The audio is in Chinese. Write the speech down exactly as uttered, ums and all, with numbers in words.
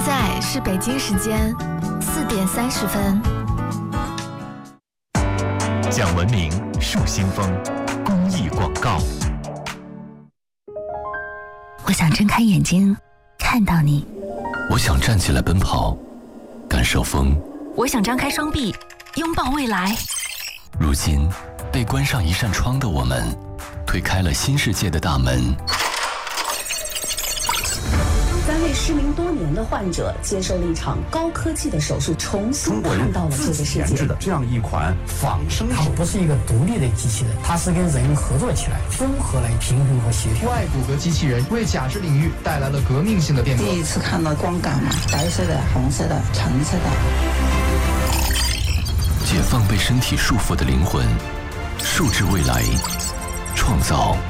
在是北京时间四点三十分。 讲文明树新风公益广告。 我想睁开眼睛看到你， 我想站起来奔跑，感受风。 我想张开双臂拥抱未来。 如今被关上一扇窗的我们，推开了新世界的大门。 三位失明多年的患者接受了一场高科技的手术，重新看到了这个世界。 研制的这样一款仿生它不是一个独立的机器人，它是跟人合作起来，综合来平衡和协调。 外骨骼机器人为假肢领域带来了革命性的变革。 第一次看到光感嘛，白色的、红色的、橙色的。 解放被身体束缚的灵魂，数至未来，创造